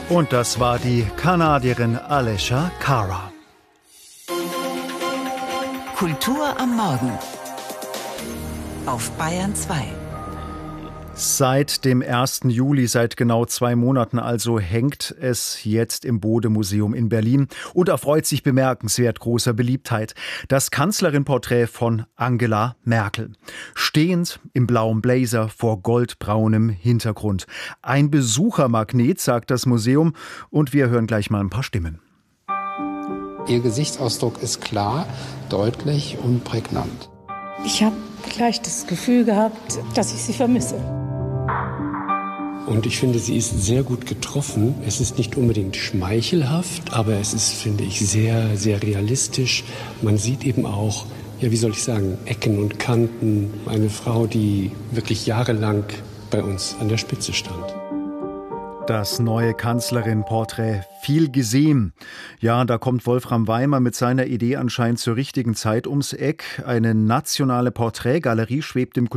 Und das war die Kanadierin Alessia Cara. Kultur am Morgen auf Bayern 2. Seit dem 1. Juli, seit genau 2 Monaten also, hängt es jetzt im Bode-Museum in Berlin und erfreut sich bemerkenswert großer Beliebtheit. Das Kanzlerin-Porträt von Angela Merkel. Stehend im blauen Blazer vor goldbraunem Hintergrund. Ein Besuchermagnet, sagt das Museum. Und wir hören gleich mal ein paar Stimmen. Ihr Gesichtsausdruck ist klar, deutlich und prägnant. Ich habe gleich das Gefühl gehabt, dass ich sie vermisse. Und ich finde, sie ist sehr gut getroffen. Es ist nicht unbedingt schmeichelhaft, aber es ist, finde ich, sehr, sehr realistisch. Man sieht eben auch, ja, wie soll ich sagen, Ecken und Kanten. Eine Frau, die wirklich jahrelang bei uns an der Spitze stand. Das neue Kanzlerin-Porträt, viel gesehen. Ja, da kommt Wolfram Weimer mit seiner Idee anscheinend zur richtigen Zeit ums Eck. Eine nationale Porträtgalerie schwebt im